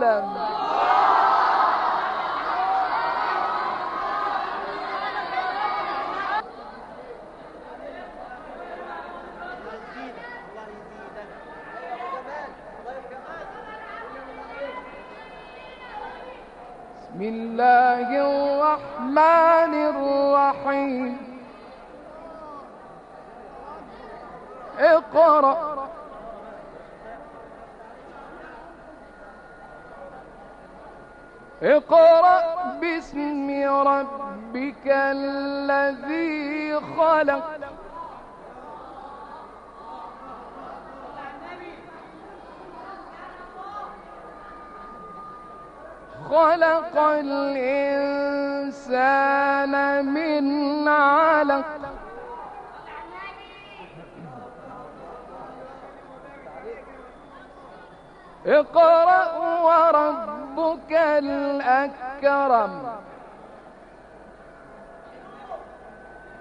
وسلم. بسم الله الرحمن الرحيم. اقرأ اقرأ باسم ربك الذي خلق. خلق الإنسان من علق. اقرأ وربك الأكرم.